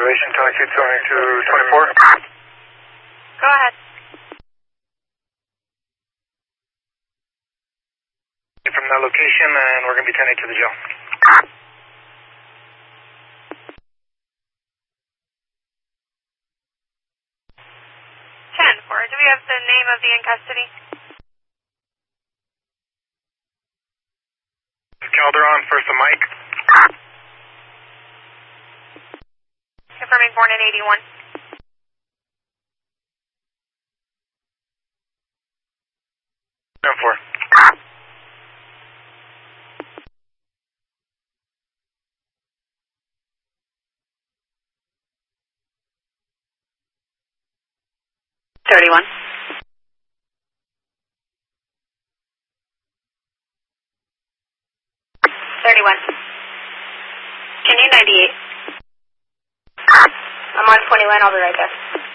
observation, taxi 2224. Go ahead. From that location, and we're going to be 10-8 to the jail. 10-4. Do we have the name of the in custody? Calderon, first of Mike. Confirming born in 81. Four. $31. Can you 98? I'm on 21, I'll be right there.